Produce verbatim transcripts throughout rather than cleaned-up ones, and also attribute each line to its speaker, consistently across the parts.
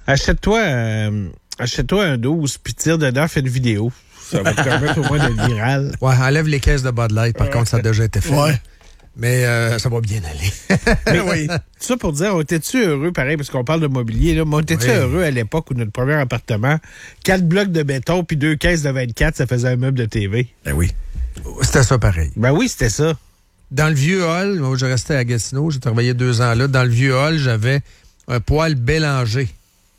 Speaker 1: Achète-toi, euh, achète-toi un douze, puis tire dedans, fais une vidéo. Ça va te permettre au moins d'être viral.
Speaker 2: Ouais, enlève les caisses de Bud Light. Par contre, ça a déjà été fait.
Speaker 3: Ouais.
Speaker 2: Mais euh, ça va bien aller.
Speaker 1: Mais oui. Ça pour dire, on était-tu heureux, pareil, parce qu'on parle de mobilier, là, mais on était-tu
Speaker 2: Oui.
Speaker 1: heureux à l'époque où notre premier appartement, quatre blocs de béton puis deux caisses de vingt-quatre, ça faisait un meuble de T V?
Speaker 2: Ben oui. C'était ça pareil.
Speaker 1: Ben oui, c'était ça.
Speaker 2: Dans le vieux hall, moi, je restais à Gatineau, j'ai travaillé deux ans là. Dans le vieux hall, j'avais un poêle Bélanger.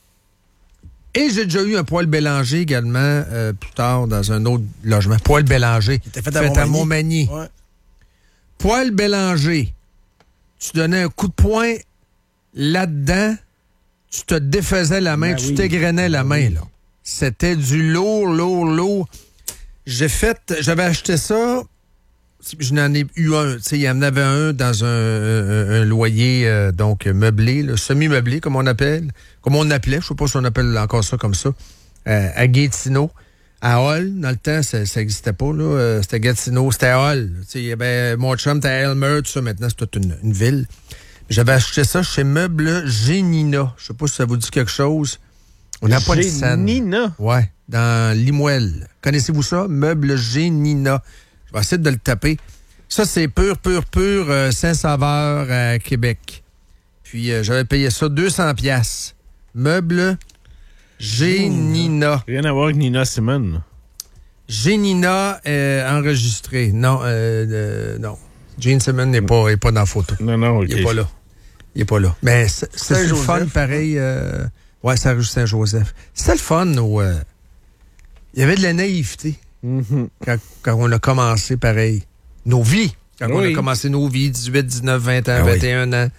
Speaker 2: Et j'ai déjà eu un poêle Bélanger également euh, plus tard dans un autre logement. Poêle Bélanger.
Speaker 3: Qui était fait à
Speaker 2: Montmagny.
Speaker 3: Ouais.
Speaker 2: Poêle Bélanger. Tu donnais un coup de poing là-dedans, tu te défaisais la main,
Speaker 1: Ben
Speaker 2: tu
Speaker 1: oui.
Speaker 2: t'égrenais la main, là. C'était du lourd, lourd, lourd. J'ai fait, j'avais acheté ça, je n'en ai eu un, tu sais, il y en avait un dans un, un, un loyer, euh, donc, meublé, là, semi-meublé, comme on appelle, comme on appelait, je sais pas si on appelle encore ça comme ça, euh, à Gatineau. À Hull, dans le temps, ça n'existait pas, là. Euh, c'était Gatineau, c'était Hull. Tu sais, il y avait mon chum, c'était Elmer, tout ça. Maintenant, c'est toute une, une ville. J'avais acheté ça chez Meubles Génina. Je sais pas si ça vous dit quelque chose. On n'a pas de scène.
Speaker 1: Génina?
Speaker 2: Ouais, dans Limoël. Connaissez-vous ça? Meubles Génina. Je vais essayer de le taper. Ça, c'est pur, pur, pur euh, Saint-Sauveur à Québec. Puis, euh, j'avais payé ça deux cents piastres. Meubles Génina.
Speaker 1: Rien à voir avec Nina Simone.
Speaker 2: Génina euh, enregistré. Non, euh, euh, non. Gene Simmons n'est pas, est pas dans la photo.
Speaker 1: Non, non, OK.
Speaker 2: Il n'est pas là. Il n'est pas là. Mais c'est, c'est le
Speaker 3: Saint-Joseph.
Speaker 2: fun, pareil. Euh, ouais, c'est rue Saint-Joseph. C'était le fun, où, euh, il y avait de la naïveté
Speaker 1: Mm-hmm.
Speaker 2: quand, quand on a commencé, pareil. Nos vies. Quand on
Speaker 1: Oui.
Speaker 2: a commencé nos vies, dix-huit, dix-neuf, vingt ans,
Speaker 3: Ah oui.
Speaker 2: vingt et un ans.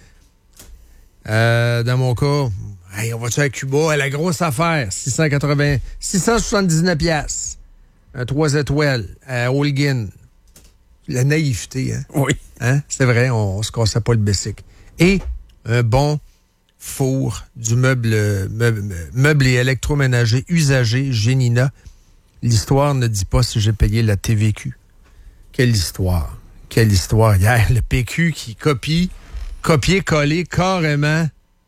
Speaker 2: Euh, dans mon cas, hey, on va-tu à Cuba? La grosse affaire, six cent quatre-vingts, six cent soixante-dix-neuf piastres. Un trois étoiles à Holguin. La naïveté, hein?
Speaker 3: Oui.
Speaker 2: Hein? C'est vrai, on, on se cassait pas le bessic. Et un bon four du meuble, meuble, meuble et électroménager usagé Génina. L'histoire ne dit pas si j'ai payé la T V Q. Quelle histoire. Quelle histoire. Hier, le P Q qui copie, copier-coller carrément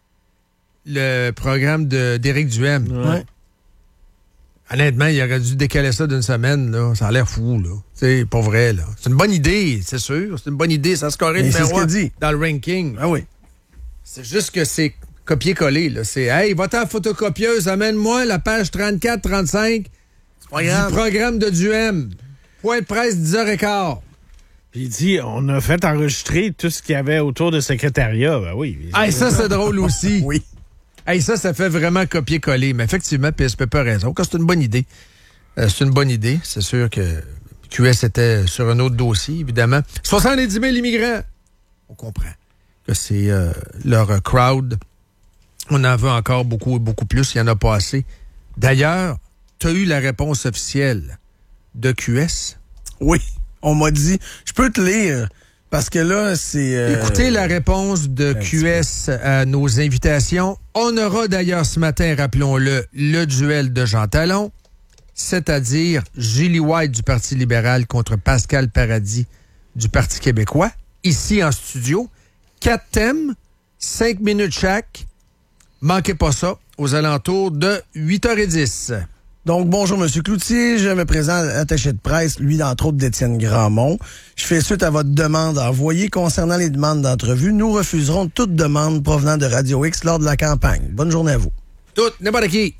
Speaker 2: le programme de, d'Éric Duhem.
Speaker 3: Ouais.
Speaker 2: Honnêtement, il aurait dû décaler ça d'une semaine, là. Ça a l'air fou, là. C'est pas vrai, là. C'est une bonne idée, c'est sûr. C'est une bonne idée. Ça scorait
Speaker 3: Mais c'est
Speaker 2: numéro
Speaker 3: ce
Speaker 2: un
Speaker 3: qu'il dit.
Speaker 2: dans le ranking.
Speaker 3: Ah oui.
Speaker 2: C'est juste que c'est copier-coller, là. C'est, hey, va-t'en à la photocopieuse, amène-moi la page trente-quatre trente-cinq du programme de Duhem. Point de presse, dix heures quinze.
Speaker 1: Puis il dit, on a fait enregistrer tout ce qu'il y avait autour de secrétariat. Ben oui.
Speaker 2: Hey, ça, c'est drôle aussi.
Speaker 3: Oui.
Speaker 2: Hey, ça, ça fait vraiment copier-coller. Mais effectivement, P S P P a raison. Quand c'est une bonne idée. Euh, c'est une bonne idée. C'est sûr que Q S était sur un autre dossier, évidemment. soixante-dix mille immigrants. On comprend que c'est euh, leur crowd. On en veut encore beaucoup, beaucoup plus. Il n'y en a pas assez. D'ailleurs, tu as eu la réponse officielle de Q S.
Speaker 3: Oui. On m'a dit, je peux te lire, parce que là, c'est... euh,
Speaker 2: Écoutez la réponse de Q S à nos invitations. On aura d'ailleurs ce matin, rappelons-le, le duel de Jean Talon, c'est-à-dire Julie White du Parti libéral contre Pascal Paradis du Parti québécois, ici en studio. Quatre thèmes, cinq minutes chaque. Manquez pas ça, aux alentours de huit heures dix.
Speaker 3: Donc, bonjour, M. Cloutier. Je me présente attaché de presse, lui, entre autres, d'Étienne Grandmont. Je fais suite à votre demande envoyée concernant les demandes d'entrevue. Nous refuserons toute demande provenant de Radio X lors de la campagne. Bonne journée à vous.
Speaker 2: Tout, n'importe qui.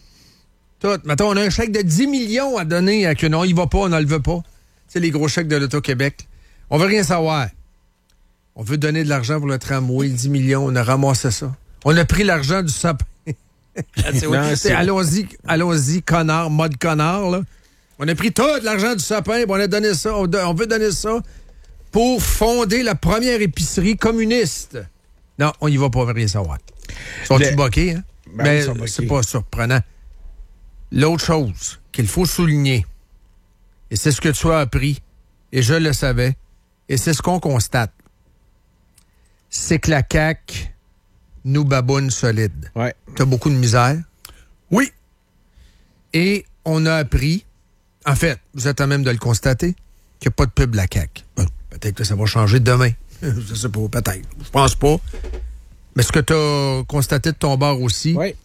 Speaker 2: Tout. Mettons, on a un chèque de dix millions à donner à que non, il va pas, on ne le veut pas. C'est les gros chèques de l'Auto-Québec. On veut rien savoir. On veut donner de l'argent pour le tramway, dix millions, on a ramassé ça. On a pris l'argent du sapin.
Speaker 1: Non, c'est-
Speaker 2: allons-y, allons-y, connard, mode connard, là. On a pris tout l'argent du sapin, puis on a donné ça, on, do- on veut donner ça pour fonder la première épicerie communiste. Non, on y va pas, on veut rien savoir. Ils sont-ils
Speaker 1: Le-
Speaker 2: boqués, hein?
Speaker 1: Ben,
Speaker 2: Mais
Speaker 1: ils sont boqués.
Speaker 2: c'est pas surprenant. L'autre chose qu'il faut souligner, et c'est ce que tu as appris, et je le savais, et c'est ce qu'on constate, c'est que la C A Q nous baboune solide.
Speaker 1: Ouais.
Speaker 2: T'as beaucoup de misère.
Speaker 3: Oui.
Speaker 2: Et on a appris, en fait, vous êtes à même de le constater, qu'il n'y a pas de pub la C A Q. Ben, peut-être que ça va changer demain. Je sais pas, peut-être. Je pense pas. Mais ce que tu as constaté de ton bord aussi,
Speaker 1: Oui.